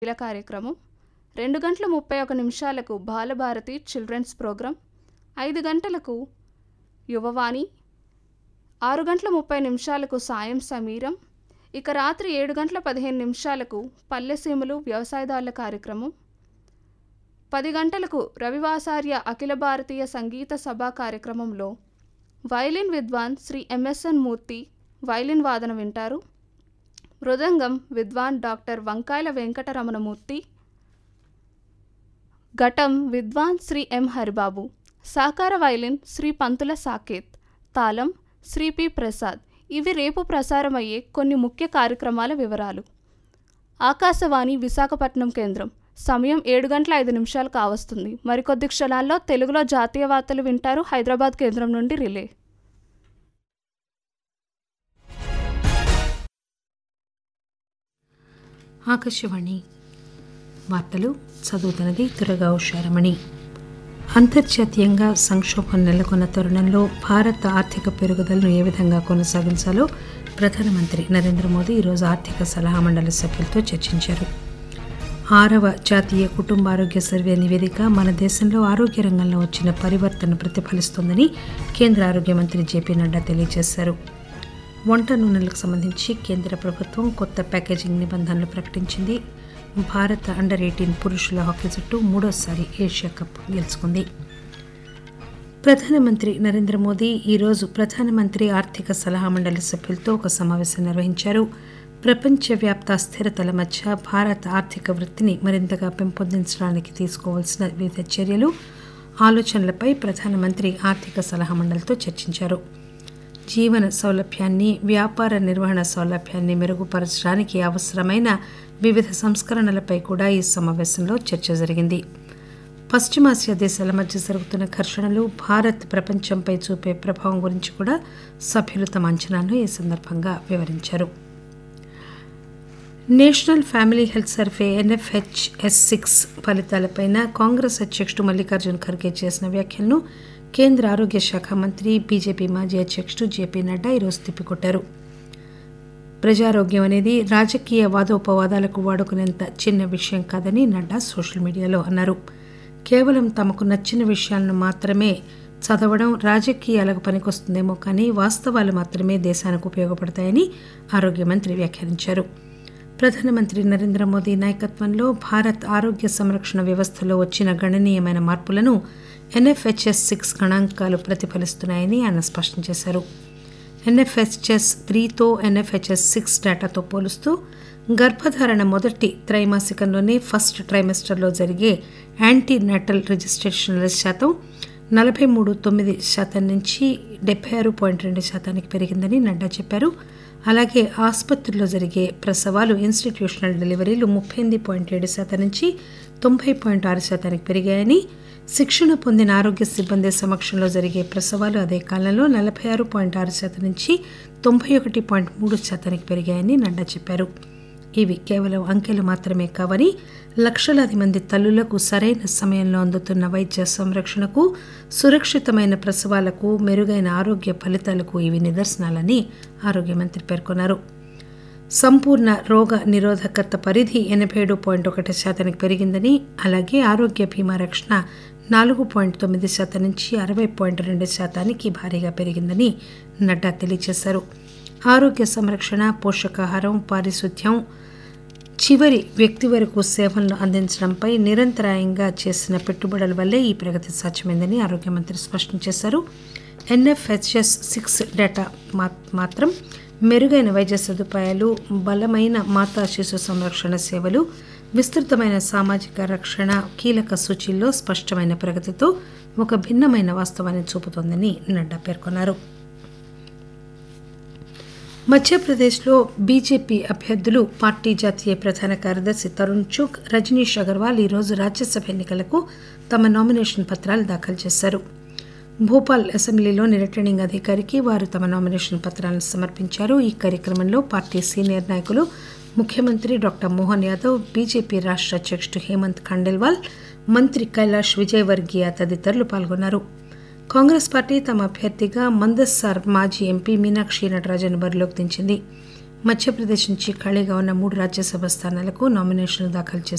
ఇలా కార్యక్రమం 2:31 Balabharati children's programme, 5 గంటలకు యువవాణి, 6:30 సాయం సమీరం, ఇక రాత్రి 7:15 పల్లెసీమలు వ్యవసాయదారుల కార్యక్రమం, 10 గంటలకు రవివాసార్య అఖిల భారతీయ సంగీత సభ కార్యక్రమంలో వైలిన్ విద్వాన్ శ్రీ ఎంఎస్ఎన్ మూర్తి వైలిన్ వాదన వింటారు. మృదంగం విద్వాన్ డాక్టర్ వంకాయల వెంకటరమణమూర్తి, ఘటం విద్వాన్ శ్రీ ఎం హరిబాబు, సాకార వైలిన్ శ్రీ పంతుల సాకేత్, తాళం శ్రీ పి ప్రసాద్. ఇవి రేపు ప్రసారమయ్యే కొన్ని ముఖ్య కార్యక్రమాల వివరాలు. ఆకాశవాణి విశాఖపట్నం కేంద్రం. సమయం 7:05 కావస్తుంది. మరికొద్ది క్షణాల్లో తెలుగులో జాతీయ వార్తలు వింటారు. హైదరాబాద్ కేంద్రం నుండి రిలే. ఆకాశవాణి వార్తలు చదువుతున్నది దుర్గా ఉషారమణి. అంతర్జాతీయంగా సంక్షోభం నెలకొన్న తరుణంలో భారత ఆర్థిక పెరుగుదలను ఏ విధంగా కొనసాగించాలో ప్రధానమంత్రి నరేంద్ర మోదీ ఈరోజు ఆర్థిక సలహా మండలి సభ్యులతో చర్చించారు. 6వ జాతీయ కుటుంబ ఆరోగ్య సర్వే నివేదిక మన దేశంలో ఆరోగ్య రంగంలో వచ్చిన పరివర్తన ప్రతిఫలిస్తోందని కేంద్ర ఆరోగ్య మంత్రి జేపీ నడ్డా తెలియజేశారు. వంట నూనెలకు సంబంధించి కేంద్ర ప్రభుత్వం కొత్త ప్యాకేజింగ్ నిబంధనలు ప్రకటించింది. భారత అండర్-18 పురుషుల హాకీ జట్టు 3వసారి ఏషియా కప్ గెలుచుకుంది. ప్రధానమంత్రి నరేంద్ర మోదీ ఈరోజు ప్రధానమంత్రి ఆర్థిక సలహా మండలి సభ్యులతో ఒక సమావేశం నిర్వహించారు. ప్రపంచవ్యాప్త అస్థిరతల మధ్య భారత ఆర్థిక వృద్ధిని మరింతగా పెంపొందించడానికి తీసుకోవాల్సిన వివిధ చర్యలు, ఆలోచనలపై ప్రధానమంత్రి ఆర్థిక సలహా మండలితో చర్చించారు. జీవన సౌలభ్యాన్ని, వ్యాపార నిర్వహణ సౌలభ్యాన్ని మెరుగుపరచడానికి అవసరమైన వివిధ సంస్కరణలపై కూడా ఈ సమావేశంలో చర్చ జరిగింది. పశ్చిమాసియా దేశాల మధ్య జరుగుతున్న ఘర్షణలు, భారత్ ప్రపంచంపై చూపే ప్రభావం గురించి కూడా సభ్యులు తమ అంచనాలను ఈ సందర్భంగా వివరించారు. National family health survey NFHS-6 ఫలితాలపై కాంగ్రెస్ అధ్యక్షుడు మల్లికార్జున్ ఖర్గే చేసిన వ్యాఖ్యలను కేంద్ర ఆరోగ్య శాఖ మంత్రి, బీజేపీ మాజీ అధ్యక్షుడు జేపీ నడ్డా ఈరోజు తిప్పికొట్టారు. ప్రజారోగ్యం అనేది రాజకీయ వాదోపవాదాలకు వాడుకునేంత చిన్న విషయం కాదని నడ్డా సోషల్ మీడియాలో అన్నారు. కేవలం తమకు నచ్చిన విషయాలను మాత్రమే చదవడం రాజకీయాలకు పనికొస్తుందేమో కానీ వాస్తవాలు మాత్రమే దేశానికి ఉపయోగపడతాయని ఆరోగ్య మంత్రి వ్యాఖ్యానించారు. ప్రధానమంత్రి నరేంద్ర మోదీ నాయకత్వంలో భారత్ ఆరోగ్య సంరక్షణ వ్యవస్థలో వచ్చిన గణనీయమైన మార్పులను NFHS-6 గణాంకాలు ప్రతిఫలిస్తున్నాయని ఆయన స్పష్టం చేశారు. NFHS-3తో NFHS-6 డేటాతో పోలుస్తూ గర్భధారణ మొదటి త్రైమాసికంలోనే ఫస్ట్ ట్రైమెస్టర్లో జరిగే యాంటీనాటల్ రిజిస్ట్రేషన్ల శాతం 43.9% నుంచి 76.2% పెరిగిందని నడ్డా చెప్పారు. అలాగే ఆసుపత్రుల్లో జరిగే ప్రసవాలు, ఇన్స్టిట్యూషనల్ డెలివరీలు 38.7% నుంచి 90.6% పెరిగాయని, శిక్షణ పొందిన ఆరోగ్య సిబ్బంది సమక్షంలో జరిగే ప్రసవాలు అదే కాలంలో 46.6% నుంచి 91.3% పెరిగాయని నడ్డా చెప్పారు. ఇవి కేవలం అంకెలు మాత్రమే కావని, లక్షలాది మంది తల్లులకు సరైన సమయంలో అందుతున్న వైద్య సంరక్షణకు, సురక్షితమైన ప్రసవాలకు, మెరుగైన ఆరోగ్య ఫలితాలకు ఇవి నిదర్శనాలని ఆరోగ్య మంత్రి పేర్కొన్నారు. సంపూర్ణ రోగ నిరోధకత పరిధి 87.1% పెరిగిందని, అలాగే ఆరోగ్య బీమా రక్షణ 4.9% నుంచి 60.2% భారీగా పెరిగిందని నడ్డా తెలియజేశారు. ఆరోగ్య సంరక్షణ, పోషకాహారం, పారిశుద్ధ్యం, చివరి వ్యక్తి వరకు సేవలను అందించడంపై నిరంతరాయంగా చేసిన పెట్టుబడుల వల్లే ఈ ప్రగతి సాధ్యమైందని ఆరోగ్య మంత్రి స్పష్టం చేశారు. NFHS-6 డేటా మాత్రం మెరుగైన వైద్య సదుపాయాలు, బలమైన మాతా శిశు సంరక్షణ సేవలు, విస్తృతమైన సామాజిక రక్షణ కీలక సూచీల్లో స్పష్టమైన ప్రగతితో ఒక భిన్నమైన వాస్తవాన్ని చూపుతోందని నడ్డా పేర్కొన్నారు. మధ్యప్రదేశ్లో బీజేపీ అభ్యర్థులు, పార్టీ జాతీయ ప్రధాన కార్యదర్శి తరుణ్ చుగ్, రజనీష్ అగర్వాల్ ఈరోజు రాజ్యసభ ఎన్నికలకు తమ నామినేషన్ పత్రాలు దాఖలు చేశారు. భోపాల్ అసెంబ్లీలోని రిటర్నింగ్ అధికారికి వారు తమ నామినేషన్ పత్రాలను సమర్పించారు. ఈ కార్యక్రమంలో పార్టీ సీనియర్ నాయకులు, ముఖ్యమంత్రి డాక్టర్ మోహన్ యాదవ్, బీజేపీ రాష్ట్ర అధ్యక్షుడు హేమంత్ ఖండేల్వాల్, మంత్రి కైలాష్ విజయవర్గీయ తదితరులు పాల్గొన్నారు. కాంగ్రెస్ పార్టీ తమ అభ్యర్థిగా మందస్సార్ మాజీ ఎంపీ మీనాక్షి నటరాజన్ బరిలోకి దించింది. మధ్యప్రదేశ్ నుంచి ఖాళీగా ఉన్న 3 రాజ్యసభ స్థానాలకు నామినేషన్లు దాఖలు చేశారు.